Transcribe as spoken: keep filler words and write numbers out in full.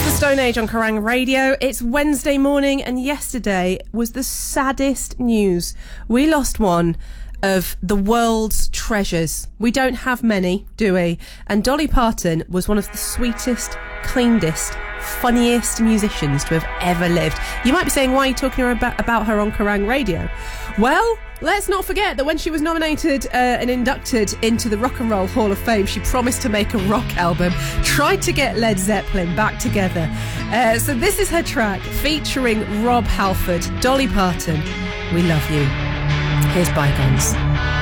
The Stone Age on Kerrang Radio. It's Wednesday morning, and yesterday was the saddest news. We lost one of the world's treasures. We don't have many, do we? And Dolly Parton was one of the sweetest, cleanest, funniest musicians to have ever lived. You might be saying, why are you talking about, about her on Kerrang Radio? Well, let's not forget that when she was nominated uh, and inducted into the Rock and Roll Hall of Fame, she promised to make a rock album, tried to get Led Zeppelin back together. Uh, so this is her track featuring Rob Halford, Dolly Parton, We Love You. Here's Bygones.